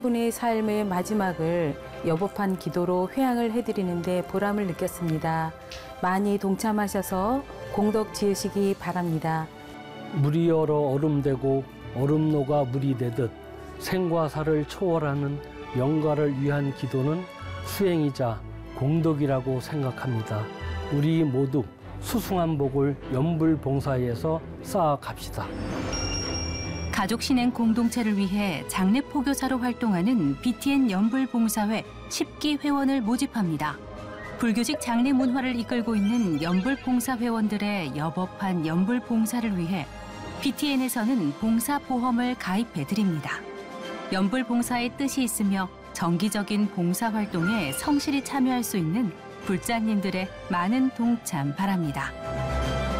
분의 삶의 마지막을 여법한 기도로 회향을 해드리는데 보람을 느꼈습니다. 많이 동참하셔서 공덕 지으시기 바랍니다. 물이 얼어 얼음되고 얼음노가 물이 되듯 생과 사를 초월하는 영가를 위한 기도는 수행이자 공덕이라고 생각합니다. 우리 모두 수승한 복을 연불봉사에서 쌓아갑시다. 가족 신행 공동체를 위해 장례 포교사로 활동하는 BTN 연불봉사회 10기 회원을 모집합니다. 불교식 장례 문화를 이끌고 있는 연불봉사 회원들의 여법한 연불봉사를 위해 BTN에서는 봉사보험을 가입해드립니다. 연불봉사의 뜻이 있으며 정기적인 봉사활동에 성실히 참여할 수 있는 불자님들의 많은 동참 바랍니다.